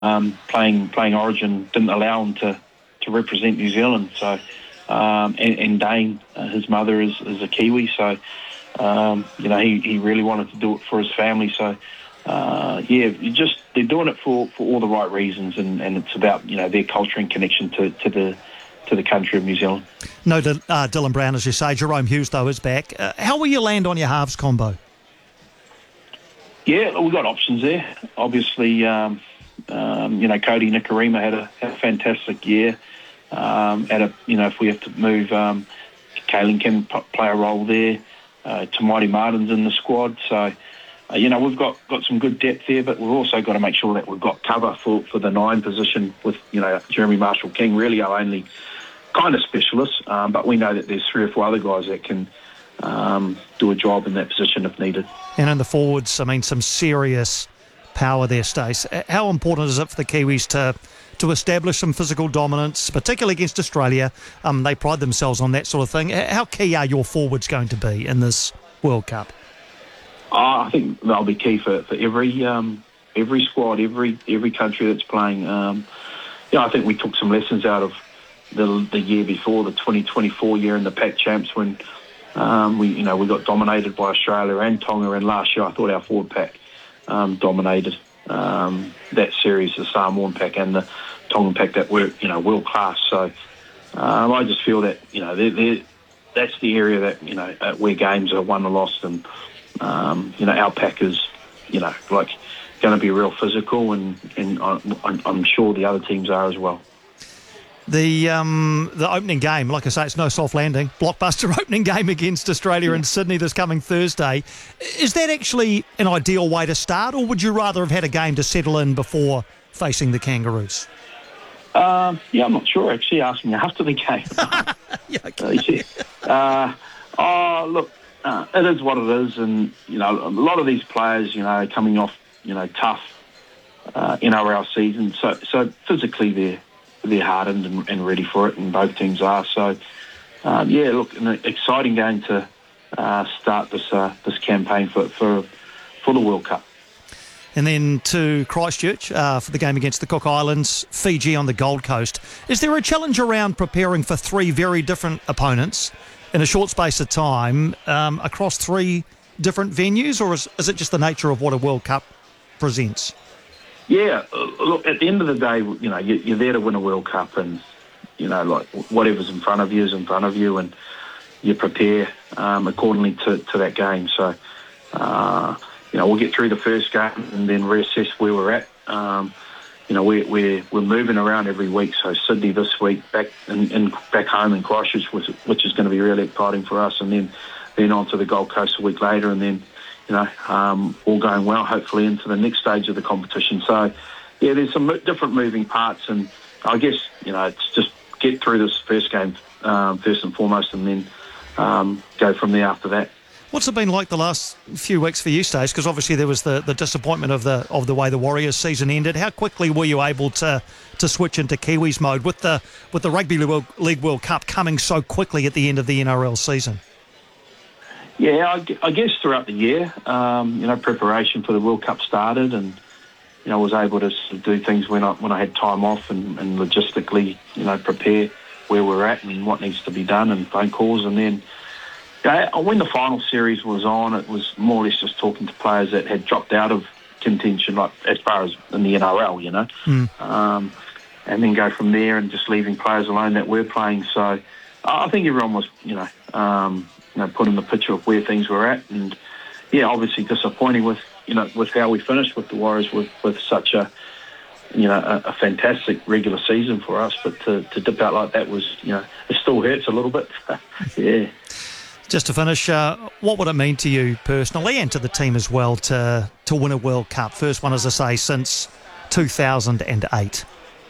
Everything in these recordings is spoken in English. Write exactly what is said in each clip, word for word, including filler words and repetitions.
um, playing playing Origin didn't allow him to, to represent New Zealand. So, um, and, and Dane, uh, his mother is, is a Kiwi, so um, you know he, he really wanted to do it for his family. So, uh, yeah, you just they're doing it for, for all the right reasons, and, and it's about you know their culture and connection to, to the to the country of New Zealand. No, uh, Dylan Brown, as you say. Jerome Hughes, though, is back. Uh, how will you land on your halves combo? Yeah, we've got options there. Obviously, um, um, you know, Cody Nikarima had a, had a fantastic year. Um, at a, you know, if we have to move, um, Kalen can p- play a role there. Uh, Tamati Martin's in the squad, so uh, you know we've got, got some good depth there. But we've also got to make sure that we've got cover for, for the nine position with you know Jeremy Marshall King, really our only kind of specialist. Um, but we know that there's three or four other guys that can um, do a job in that position if needed. And in the forwards, I mean, some serious power there, Stace. How important is it for the Kiwis to to establish some physical dominance, particularly against Australia? Um, they pride themselves on that sort of thing. How key are your forwards going to be in this World Cup? Oh, I think they'll be key for, for every um, every squad, every every country that's playing. Um, you know, I think we took some lessons out of the the year before, the twenty twenty-four year in the Pac Champs, when um, we you know we got dominated by Australia and Tonga. And last year, I thought our forward pack um, dominated um, that series, the Samoan pack and the Tongan pack that were you know world class. So um, I just feel that you know they're, they're, that's the area that you know uh, where games are won or lost, and um, you know our pack is you know like going to be real physical, and and I'm, I'm sure the other teams are as well. The um, the opening game, like I say, it's no soft landing. Blockbuster opening game against Australia in Sydney this coming Thursday. Is that actually an ideal way to start, or would you rather have had a game to settle in before facing the Kangaroos? Um, yeah, I'm not sure, actually. Ask me after the game. yeah, okay. uh, oh, look, uh, it is what it is. And, you know, a lot of these players, you know, coming off, you know, tough uh, N R L season. So, so physically they're, they're hardened and, and ready for it, and both teams are. So, um, yeah, look, an exciting game to uh, start this uh, this campaign for, for, for the World Cup. And then to Christchurch uh, for the game against the Cook Islands, Fiji on the Gold Coast. Is there a challenge around preparing for three very different opponents in a short space of time um, across three different venues, or is, is it just the nature of what a World Cup presents? Yeah, look, at the end of the day, you know, you're there to win a World Cup, and, you know, like whatever's in front of you is in front of you, and you prepare um, accordingly to, to that game. So, uh, you know, we'll get through the first game and then reassess where we're at. Um, you know, we're, we're, we're moving around every week. So Sydney this week, back in, in back home in Christchurch, which, which is going to be really exciting for us, and then, then on to the Gold Coast a week later, and then, you know, um, all going well, hopefully into the next stage of the competition. So, yeah, there's some different moving parts, and I guess, you know, it's just get through this first game um, first and foremost, and then um, go from there after that. What's it been like the last few weeks for you, Stace? Because obviously there was the, the disappointment of the of the way the Warriors season ended. How quickly were you able to to switch into Kiwis mode with the with the Rugby League World Cup coming so quickly at the end of the N R L season? Yeah, I, I guess throughout the year, um, you know, preparation for the World Cup started, and you know, was able to sort of do things when I when I had time off, and, and logistically, you know, prepare where we're at and what needs to be done, and phone calls, and then. Yeah, when the final series was on, it was more or less just talking to players that had dropped out of contention, like as far as in the N R L, you know, mm. um, and then go from there, and just leaving players alone that were playing. So I think everyone was, you know, um, you know, put in the picture of where things were at, and yeah, obviously disappointing with, you know, with how we finished with the Warriors with, with such a, you know, a, a fantastic regular season for us, but to, to dip out like that was, you know, it still hurts a little bit. yeah. Just to finish, uh, what would it mean to you personally and to the team as well to to win a World Cup? First one, as I say, since two thousand eight.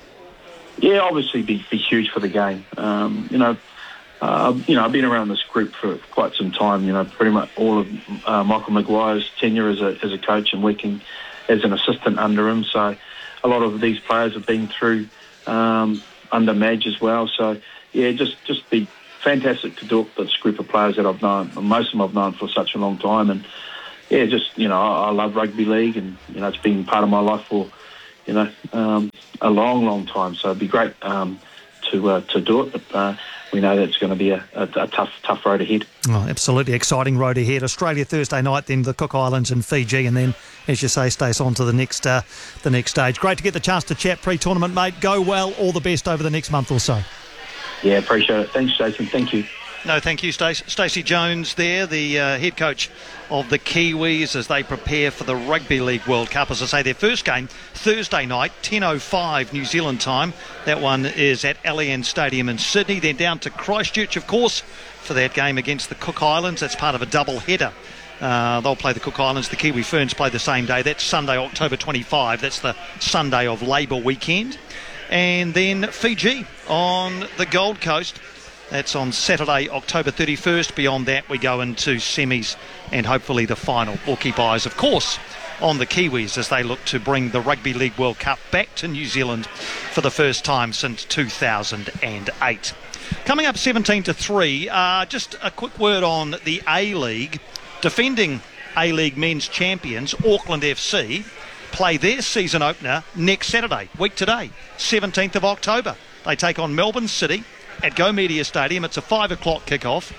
Yeah, obviously be, be huge for the game. Um, you know, uh, you know, I've been around this group for quite some time. You know, pretty much all of uh, Michael Maguire's tenure as a as a coach and working as an assistant under him. So a lot of these players have been through um, under Madge as well. So yeah, just just be. Fantastic to do it with this group of players that I've known. Most of them I've known for such a long time, and yeah, just you know, I, I love rugby league, and you know, it's been part of my life for you know, um, a long, long time. So it'd be great um, to uh, to do it, but uh, we know that's going to be a, a, a tough, tough road ahead. Oh, absolutely exciting road ahead. Australia Thursday night, then the Cook Islands and Fiji, and then, as you say, stays on to the next uh, the next stage. Great to get the chance to chat pre-tournament, mate. Go well. All the best over the next month or so. Yeah, appreciate it. Thanks, Jason. Thank you. No, thank you, Stacey. Stacey Jones there, the uh, head coach of the Kiwis as they prepare for the Rugby League World Cup. As I say, their first game, Thursday night, ten oh five New Zealand time. That one is at Allianz Stadium in Sydney. Then down to Christchurch, of course, for that game against the Cook Islands. That's part of a double header. Uh, they'll play the Cook Islands. The Kiwi Ferns play the same day. That's Sunday, October twenty-fifth. That's the Sunday of Labour weekend. And then Fiji on the Gold Coast. That's on Saturday, October thirty-first. Beyond that, we go into semis and hopefully the final. We'll keep eyes, of course, on the Kiwis as they look to bring the Rugby League World Cup back to New Zealand for the first time since two thousand eight. Coming up seventeen to three, uh, just a quick word on the A-League. Defending A-League men's champions, Auckland F C, play their season opener next Saturday, week today, seventeenth of October. They take on Melbourne City at Go Media Stadium. It's a five o'clock kickoff.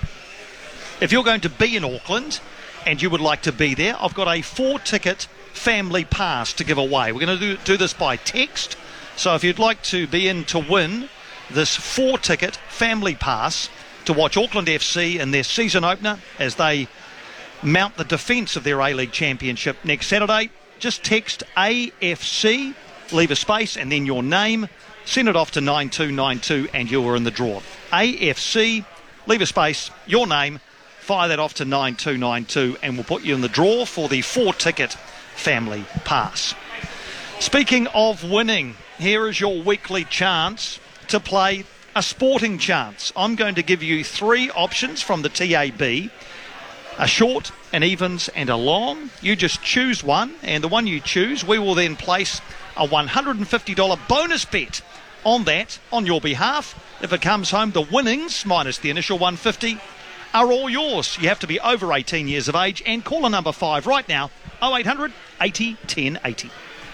If you're going to be in Auckland and you would like to be there, I've got a four-ticket family pass to give away. We're going to do, do this by text. So if you'd like to be in to win this four-ticket family pass to watch Auckland F C in their season opener as they mount the defence of their A-League Championship next Saturday, just text A F C, leave a space and then your name. Send it off to nine two nine two and you are in the draw. A F C, leave a space, your name, fire that off to nine two nine two and we'll put you in the draw for the four-ticket family pass. Speaking of winning, here is your weekly chance to play a sporting chance. I'm going to give you three options from the T A B, a short, an evens and a long. You just choose one, and the one you choose, we will then place a one hundred fifty dollars bonus bet on that on your behalf. If it comes home, the winnings minus the initial one hundred fifty are all yours. You have to be over eighteen years of age and call a number five right now, oh eight hundred eighty ten eighty.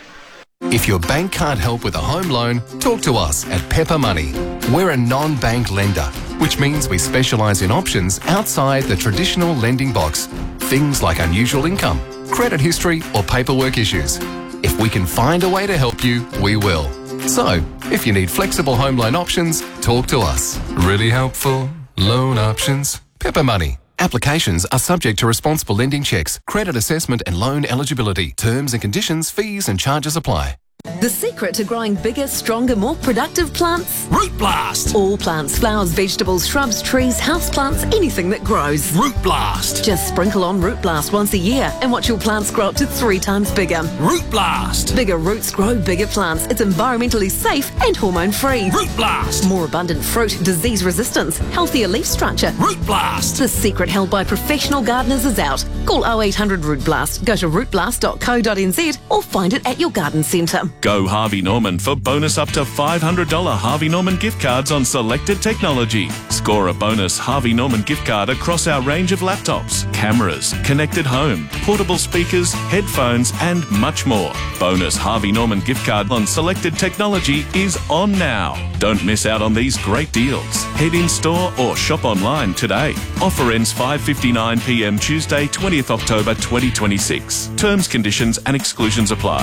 If your bank can't help with a home loan, talk to us at Pepper Money. We're a non-bank lender, which means we specialise in options outside the traditional lending box. Things like unusual income, credit history or paperwork issues. If we can find a way to help you, we will. So, if you need flexible home loan options, talk to us. Really helpful loan options. Pepper Money. Applications are subject to responsible lending checks, credit assessment and loan eligibility. Terms and conditions, fees and charges apply. The secret to growing bigger, stronger, more productive plants? Root Blast! All plants, flowers, vegetables, shrubs, trees, houseplants, anything that grows. Root Blast! Just sprinkle on Root Blast once a year and watch your plants grow up to three times bigger. Root Blast! Bigger roots grow bigger plants. It's environmentally safe and hormone-free. Root Blast! More abundant fruit, disease resistance, healthier leaf structure. Root Blast! The secret held by professional gardeners is out. Call oh eight hundred root blast, go to root blast dot co dot n z or find it at your garden centre. Go Harvey Norman for bonus up to five hundred dollars Harvey Norman gift cards on selected technology. Score a bonus Harvey Norman gift card across our range of laptops, cameras, connected home, portable speakers, headphones and much more. Bonus Harvey Norman gift card on selected technology is on now. Don't miss out on these great deals. Head in store or shop online today. Offer ends five fifty-nine p m Tuesday, twentieth October twenty twenty-six. Terms, conditions and exclusions apply.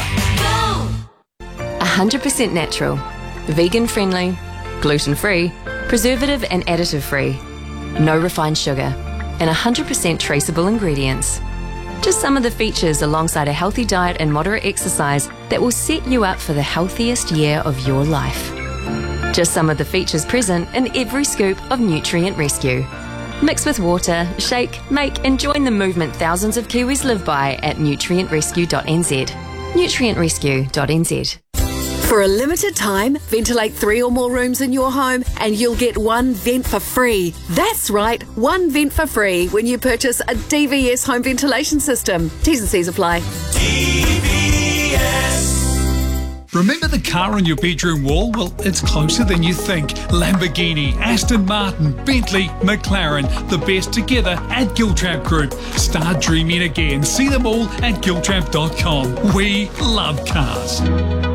one hundred percent natural, vegan friendly, gluten free, preservative and additive free, no refined sugar, and one hundred percent traceable ingredients. Just some of the features alongside a healthy diet and moderate exercise that will set you up for the healthiest year of your life. Just some of the features present in every scoop of Nutrient Rescue. Mix with water, shake, make and join the movement thousands of Kiwis live by at nutrient rescue dot n z. nutrient rescue dot n z. For a limited time, ventilate three or more rooms in your home and you'll get one vent for free. That's right, one vent for free when you purchase a D V S home ventilation system. T's and C's apply. D V S. Remember the car on your bedroom wall? Well, it's closer than you think. Lamborghini, Aston Martin, Bentley, McLaren, the best together at Giltrap Group. Start dreaming again. See them all at giltrap dot com. We love cars.